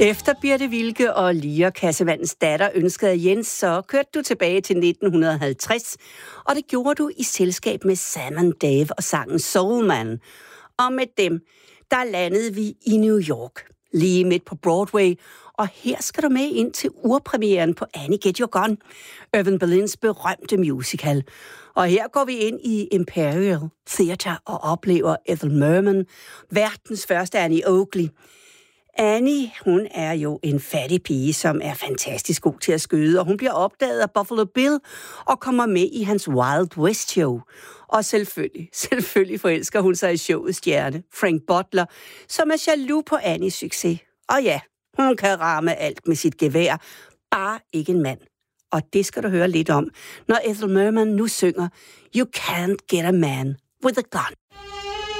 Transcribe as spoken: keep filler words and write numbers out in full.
Efter Birte Wilke og Lia Kassemandens datter ønskede Jens, så kørte du tilbage til nitten halvtreds, og det gjorde du i selskab med Sam and Dave og sangen Soul Man. Og med dem, der landede vi i New York, lige midt på Broadway, og her skal du med ind til urpremieren på Annie Get Your Gun, Irving Berlins berømte musical. Og her går vi ind i Imperial Theatre og oplever Ethel Merman, verdens første Annie Oakley. Annie, hun er jo en fattig pige, som er fantastisk god til at skyde, og hun bliver opdaget af Buffalo Bill og kommer med i hans Wild West show. Og selvfølgelig, selvfølgelig forelsker hun sig i showets stjerne, Frank Butler, som er jaloux på Annies succes. Og ja, hun kan ramme alt med sit gevær, bare ikke en mand. Og det skal du høre lidt om, når Ethel Merman nu synger You Can't Get a Man with a Gun.